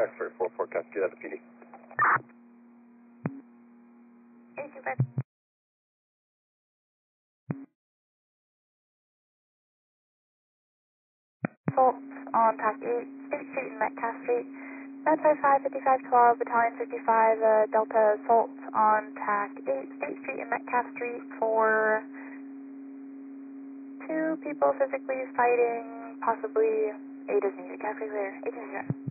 X-ray 4 forecast, get out of the PD. 825. Assault on TAC 8, State Street and Metcalf Street. Med 55, 5512, Battalion 55, Delta assault on TAC 8, State Street and Metcalf Street for 2 people physically fighting, possibly 8 is needed. Cafe clear. 1800.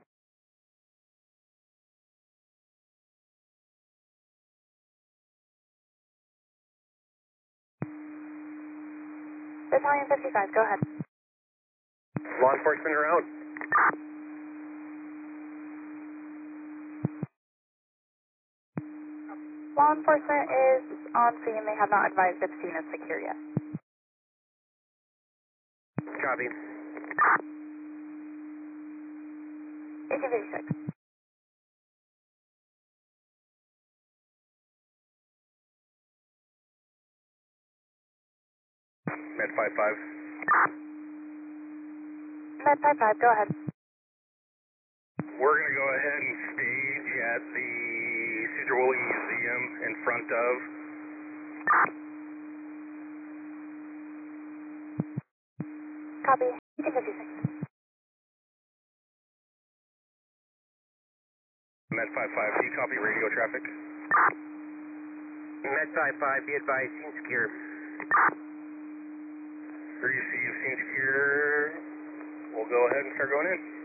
Battalion 55, go ahead. Law enforcement around. Law enforcement is on scene. They have not advised if scene is secure yet. Copy. 1856. Med 55. Med 55, go ahead. We're going to go ahead and stage at the Cedar Woolley Museum in front of. Copy. 1856. Med 55, do you copy radio traffic? Med 55, be advised, scene secure. Receive, scene secure. We'll go ahead and start going in.